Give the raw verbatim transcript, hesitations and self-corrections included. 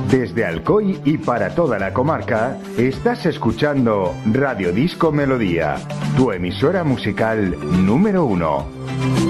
Desde Alcoy y para toda la comarca, estás escuchando Radio Disco Melodía, tu emisora musical número uno.